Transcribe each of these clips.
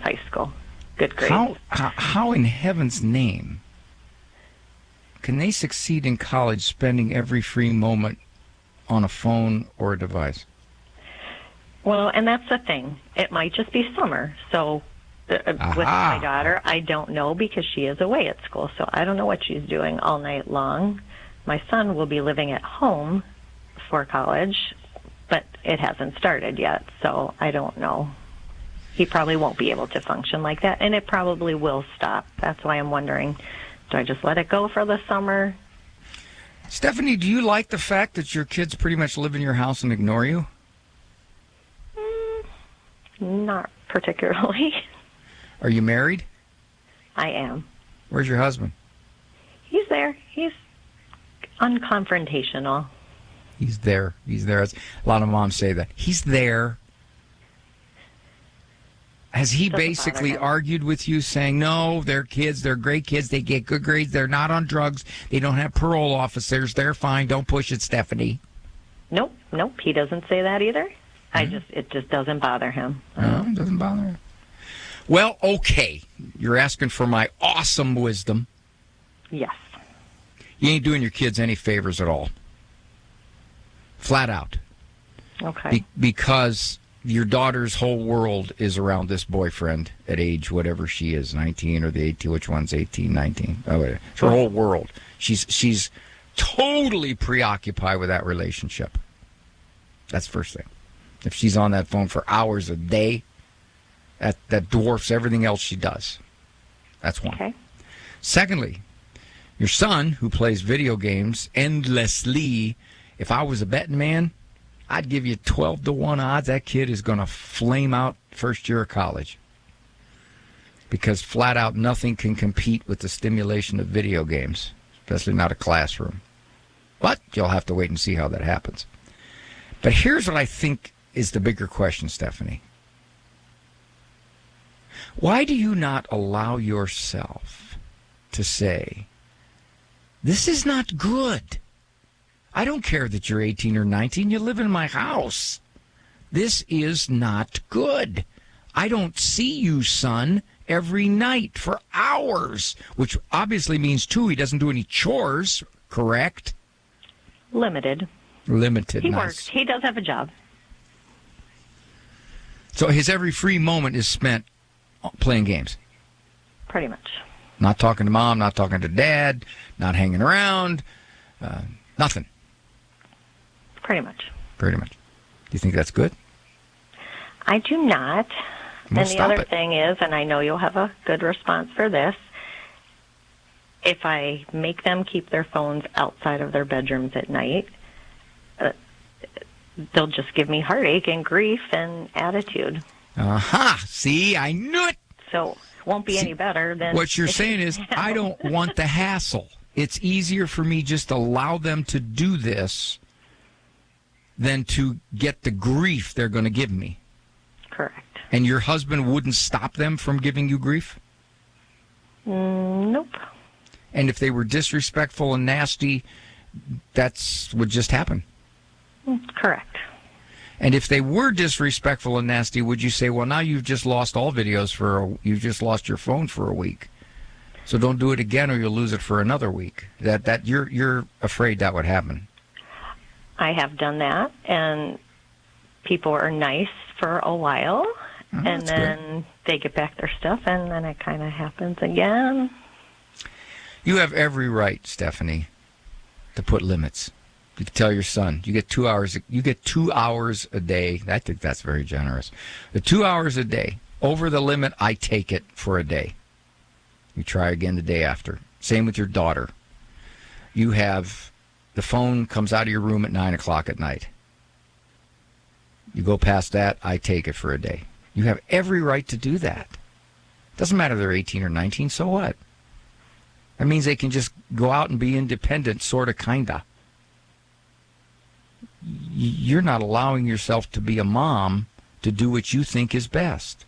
high school. Good grades. How in heaven's name can they succeed in college spending every free moment on a phone or a device? Well, and that's the thing. It might just be summer. So with my daughter, I don't know because she is away at school. So I don't know what she's doing all night long. My son will be living at home for college, but it hasn't started yet. So I don't know. He probably won't be able to function like that, and it probably will stop. That's why I'm wondering, do I just let it go for the summer? Stephanie, do you like the fact that your kids pretty much live in your house and ignore you? Not particularly. Are you married? I am. Where's your husband? He's there. He's unconfrontational. He's there. A lot of moms say that. He's there. Has he basically argued with you saying, no, they're kids, they're great kids, they get good grades, they're not on drugs, they don't have parole officers, they're fine, don't push it, Stephanie? Nope, he doesn't say that either. It just doesn't bother him. No, it doesn't bother him. Well, okay, you're asking for my awesome wisdom. Yes. You ain't doing your kids any favors at all. Flat out. Okay. Because your daughter's whole world is around this boyfriend at age whatever she is, 19 or the 18, which one's 18, 19? Oh, her whole world. She's totally preoccupied with that relationship. That's the first thing. If she's on that phone for hours a day, that dwarfs everything else she does. That's one. Okay. Secondly, your son, who plays video games endlessly, if I was a betting man, I'd give you 12-1 odds that kid is going to flame out first year of college. Because flat out nothing can compete with the stimulation of video games, especially not a classroom. But you'll have to wait and see how that happens. But here's what I think is the bigger question, Stephanie. Why do you not allow yourself to say, this is not good? I don't care that you're 18 or 19. You live in my house. This is not good. I don't see you, son, every night for hours, which obviously means, too, he doesn't do any chores, correct? Limited. He nice. Works. He does have a job. So his every free moment is spent playing games? Pretty much. Not talking to mom, not talking to dad, not hanging around, nothing? Pretty much. Do you think that's good? I do not. Well, and the other thing is, and I know you'll have a good response for this, if I make them keep their phones outside of their bedrooms at night, they'll just give me heartache and grief and attitude. Aha! See, I knew it! So it won't be any better than... What you're saying is, I don't want the hassle. It's easier for me just to allow them to do this than to get the grief they're going to give me. Correct. And your husband wouldn't stop them from giving you grief? Nope. And if they were disrespectful and nasty, that's would just happen? Correct. And if they were disrespectful and nasty, would you say, well, now you've just lost all videos you've just lost your phone for a week, so don't do it again or you'll lose it for another week? That you're afraid that would happen? I have done that, and people are nice for a while, and then they get back their stuff, and then it kind of happens again. You have every right, Stephanie, to put limits. You can tell your son, you get 2 hours. You get 2 hours a day. I think that's very generous. The 2 hours a day. Over the limit, I take it for a day. You try again the day after. Same with your daughter. You have the phone comes out of your room at 9 o'clock at night. You go past that, I take it for a day. You have every right to do that. Doesn't matter if they're 18 or 19, so what? That means they can just go out and be independent, sort of, kinda. You're not allowing yourself to be a mom to do what you think is best.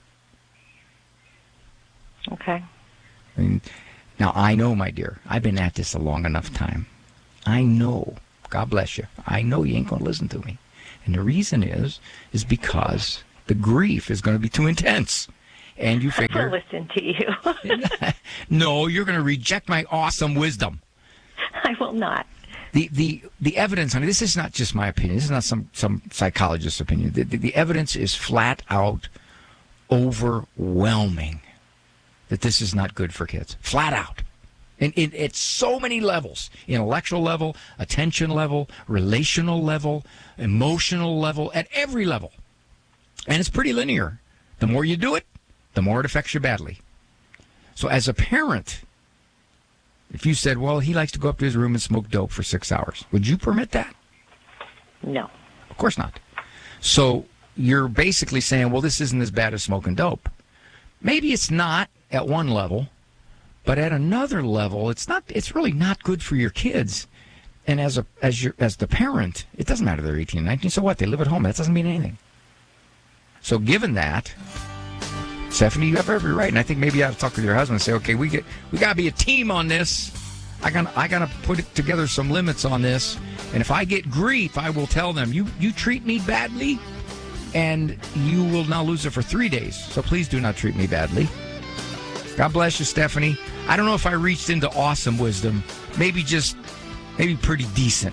Okay. I mean, now, I know, my dear, I've been at this a long enough time. I know, God bless you, I know you ain't going to listen to me. And the reason is because the grief is going to be too intense. And you figure... I'll listen to you. No, you're going to reject my awesome wisdom. I will not. The evidence, honey, this is not just my opinion. This is not some psychologist's opinion. The evidence is flat out overwhelming that this is not good for kids. Flat out. And at so many levels, intellectual level, attention level, relational level, emotional level, at every level. And it's pretty linear. The more you do it, the more it affects you badly. So as a parent, if you said, well, he likes to go up to his room and smoke dope for 6 hours, would you permit that? No. Of course not. So you're basically saying, well, this isn't as bad as smoking dope. Maybe it's not at one level, but at another level, it's really not good for your kids. And as the parent, it doesn't matter they're 18, 19, so what? They live at home. That doesn't mean anything. So given that, Stephanie, you have every right, and I think maybe you ought to talk with your husband and say, okay, we got to be a team on this. I got to put together some limits on this, and if I get grief, I will tell them, you treat me badly, and you will now lose it for 3 days. So please do not treat me badly. God bless you, Stephanie. I don't know if I reached into awesome wisdom. Maybe pretty decent.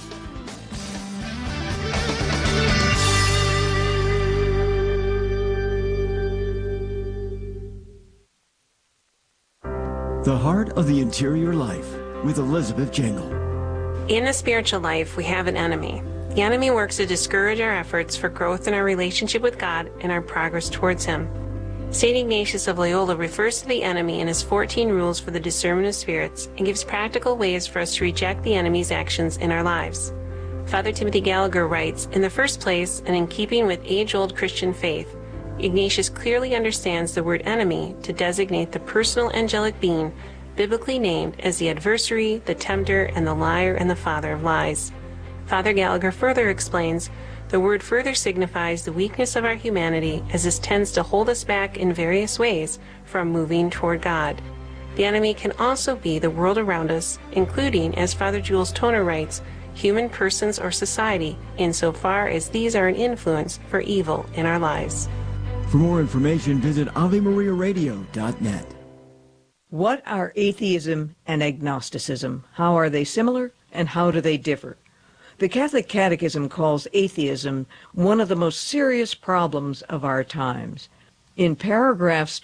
The Heart of the Interior Life with Elizabeth Jangle. In the spiritual life, we have an enemy. The enemy works to discourage our efforts for growth in our relationship with God and our progress towards Him. St. Ignatius of Loyola refers to the enemy in his 14 rules for the discernment of spirits and gives practical ways for us to reject the enemy's actions in our lives. Father Timothy Gallagher writes, in the first place, and in keeping with age-old Christian faith, Ignatius clearly understands the word enemy to designate the personal angelic being biblically named as the adversary, the tempter, and the liar and the father of lies. Father Gallagher further explains, the word further signifies the weakness of our humanity as this tends to hold us back in various ways from moving toward God. The enemy can also be the world around us, including, as Father Jules Toner writes, human persons or society, insofar as these are an influence for evil in our lives. For more information, visit AveMariaRadio.net. What are atheism and agnosticism? How are they similar and how do they differ? The Catholic Catechism calls atheism one of the most serious problems of our times. In paragraphs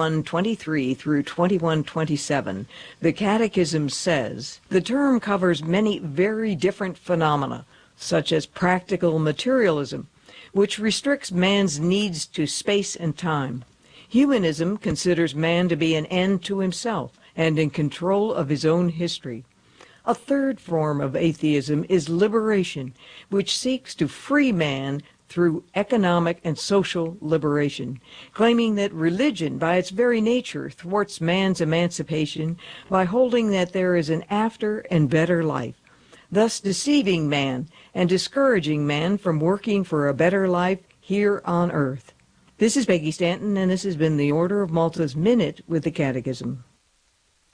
2123 through 2127, the Catechism says, the term covers many very different phenomena, such as practical materialism, which restricts man's needs to space and time. Humanism considers man to be an end to himself and in control of his own history. A third form of atheism is liberation, which seeks to free man through economic and social liberation, claiming that religion, by its very nature, thwarts man's emancipation by holding that there is an after and better life, thus deceiving man and discouraging man from working for a better life here on earth. This is Peggy Stanton, and this has been the Order of Malta's Minute with the Catechism.